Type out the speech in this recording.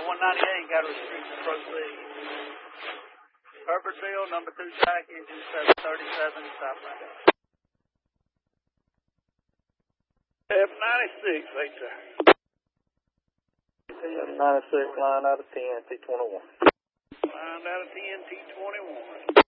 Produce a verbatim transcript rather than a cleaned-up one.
one ninety-eight, got a restrict to proceed. Herbertville, number two track, engine seven thirty-seven, southbound. F ninety-six, right there. F ninety-six, line out of ten, T twenty-one. Line out of ten, T twenty-one.